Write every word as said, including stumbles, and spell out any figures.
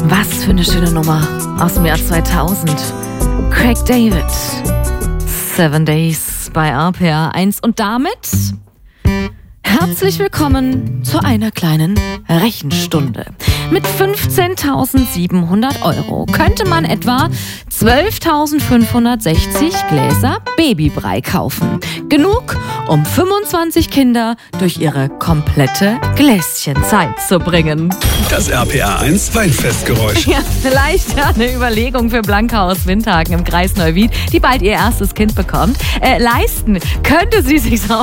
Was für eine schöne Nummer aus dem Jahr zweitausend. Craig David. Seven Days bei R P R eins. Und damit herzlich willkommen zu einer kleinen Rechenstunde. Mit fünfzehntausendsiebenhundert Euro könnte man etwa zwölftausendfünfhundertsechzig Gläser Babybrei kaufen. Genug, um fünfundzwanzig Kinder durch ihre komplette Gläschenzeit zu bringen. Das R P R eins Weinfestgeräusch. Ja, vielleicht ja eine Überlegung für Blanca aus Windhagen im Kreis Neuwied, die bald ihr erstes Kind bekommt. Äh, leisten könnte sie sich